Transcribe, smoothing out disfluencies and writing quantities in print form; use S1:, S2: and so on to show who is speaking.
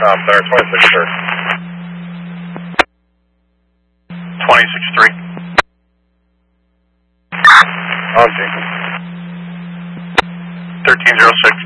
S1: Tom there, 26 third.
S2: 26-3.
S1: On Jenkins.
S2: 1306.